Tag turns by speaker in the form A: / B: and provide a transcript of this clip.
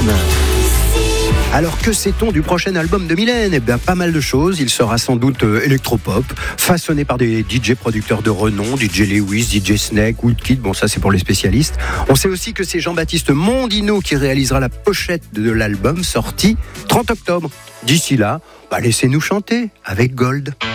A: Mylène. Alors que sait-on du prochain album de Mylène ? Eh bien, pas mal de choses. Il sera sans doute électropop, façonné par des DJ producteurs de renom, DJ Lewis, DJ Snake, Woodkid. Bon, ça c'est pour les spécialistes. On sait aussi que c'est Jean-Baptiste Mondino qui réalisera la pochette de l'album sorti 30 octobre. D'ici là, laissez-nous chanter avec Gold.